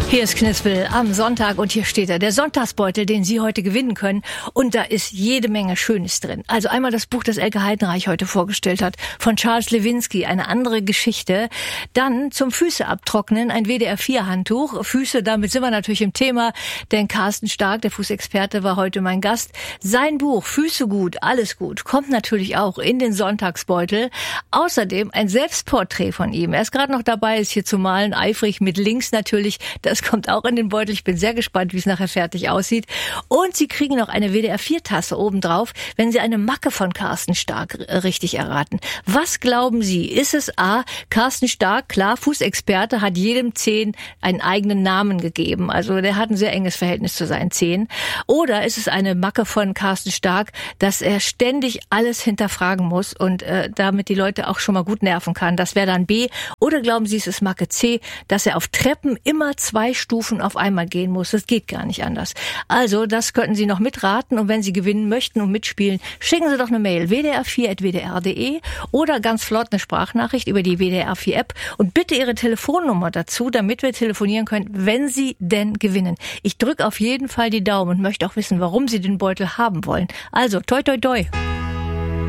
Hier ist Knispel am Sonntag und hier steht er, der Sonntagsbeutel, den Sie heute gewinnen können. Und da ist jede Menge Schönes drin. Also einmal das Buch, das Elke Heidenreich heute vorgestellt hat, von Charles Lewinsky, eine andere Geschichte. Dann zum Füße abtrocknen, ein WDR-4-Handtuch. Füße, damit sind wir natürlich im Thema, denn Carsten Stark, der Fußexperte, war heute mein Gast. Sein Buch, Füße gut, alles gut, kommt natürlich auch in den Sonntagsbeutel. Außerdem ein Selbstporträt von ihm. Er ist gerade noch dabei, es hier zu malen, eifrig mit Links natürlich. Das kommt auch in den Beutel. Ich bin sehr gespannt, wie es nachher fertig aussieht. Und Sie kriegen noch eine WDR-4-Tasse obendrauf, wenn Sie eine Macke von Carsten Stark richtig erraten. Was glauben Sie? Ist es A, Carsten Stark, klar, Fußexperte, hat jedem Zehen einen eigenen Namen gegeben. Also der hat ein sehr enges Verhältnis zu seinen Zehen. Oder ist es eine Macke von Carsten Stark, dass er ständig alles hinterfragen muss und damit die Leute auch schon mal gut nerven kann? Das wäre dann B. Oder glauben Sie, es ist Macke C, dass er auf Treppen immer 2 Stufen auf einmal gehen muss. Das geht gar nicht anders. Also, das könnten Sie noch mitraten. Und wenn Sie gewinnen möchten und mitspielen, schicken Sie doch eine Mail wdr4@wdr.de oder ganz flott eine Sprachnachricht über die WDR4-App und bitte Ihre Telefonnummer dazu, damit wir telefonieren können, wenn Sie denn gewinnen. Ich drücke auf jeden Fall die Daumen und möchte auch wissen, warum Sie den Beutel haben wollen. Also, toi toi toi.